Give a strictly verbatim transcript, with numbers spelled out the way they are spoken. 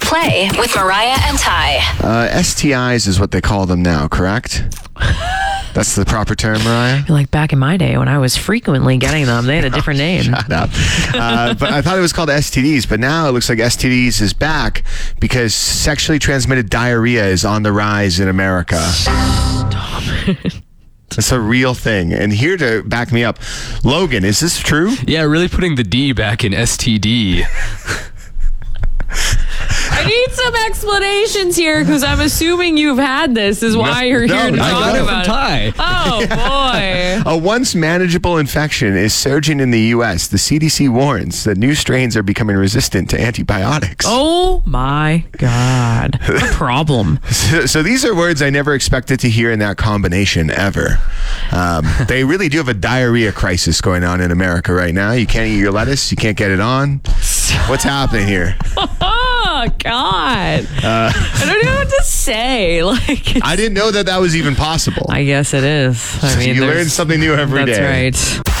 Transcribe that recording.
Play with Mariah and Ty. Uh, S T Is is what they call them now, correct? That's the proper term, Mariah? Like back in my day when I was frequently getting them, they had a different name. Shut up. Uh, but I thought it was called S T Ds, but now it looks like S T Ds is back because sexually transmitted diarrhea is on the rise in America. Stop it. It's a real thing. And here to back me up, Logan, is this true? Yeah, really putting the D back in S T D. I need some explanations here because I'm assuming you've had this is why you're no, here to no, I talk got it from about Ty. it. Oh, boy. A once manageable infection is surging in the U S. The C D C warns that new strains are becoming resistant to antibiotics. Oh, my God. What a problem. So, so these are words I never expected to hear in that combination ever. Um, they really do have a diarrhea crisis going on in America right now. You can't eat your lettuce. You can't get it on. What's happening here? Oh, God. Uh, I don't know what to say. Like, I didn't know that that was even possible. I guess it is. I mean, you there's- learn something new every day. That's right.